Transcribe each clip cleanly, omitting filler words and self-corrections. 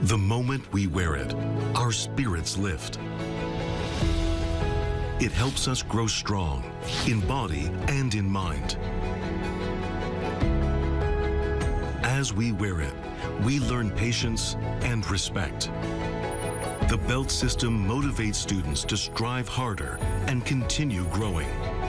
The moment we wear it, our spirits lift. It helps us grow strong in body and in mind. As we wear it, we learn patience and respect. The belt system motivates students to strive harder and continue growing.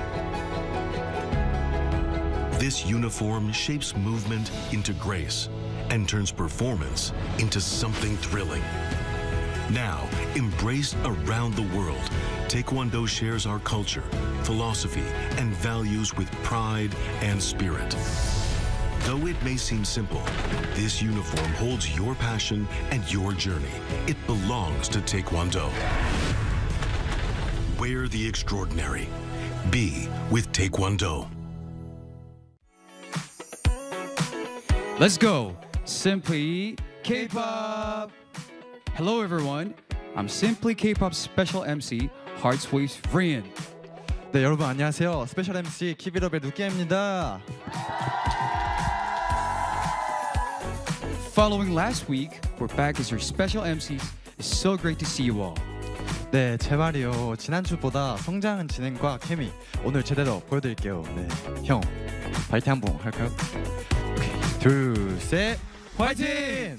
This uniform shapes movement into grace and turns performance into something thrilling. Now, embraced around the world, Taekwondo shares our culture, philosophy, and values with pride and spirit. Though it may seem simple, this uniform holds your passion and your journey. It belongs to Taekwondo. Wear the extraordinary. Be with Taekwondo. Let's go! Simply K-pop! Hello everyone, I'm Simply K-pop special MC Heartswave's Rian. 네, 여러분 안녕하세요. 스페셜 MC 키비럽의 누끼입니다. Following last week, we're back as your special MCs. It's so great to see you all. 네, 제 말이요. 지난주보다 성장한 진행과 케미 오늘 제대로 보여드릴게요. 네, 형 파이팅 한번 할까요? 오케이, 둘, 셋, 파이팅!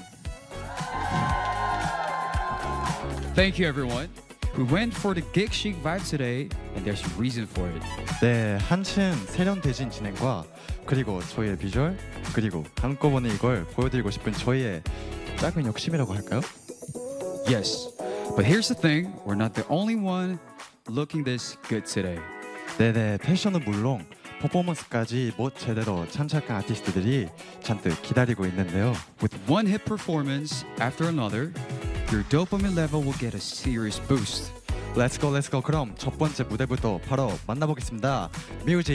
Thank you everyone. We went for the geek chic vibe today, and there's a reason for it. 네, 한층 세련되진 진행과 그리고 저희의 비주얼 그리고 한꺼번에 이걸 보여드리고 싶은 저희의 작은 욕심이라고 할까요? Yes, but here's the thing, we're not the only one looking this good today. 네네, 패션은 물론 퍼포먼스까지 못 제대로 참착한 아티스트들이 잔뜩 기다리고 있는데요. With one hit performance after another, your dopamine level will get a serious boost. Let's go, let's go. 그럼 첫 번째 무대부터 바로 만나보겠습니다. 뮤직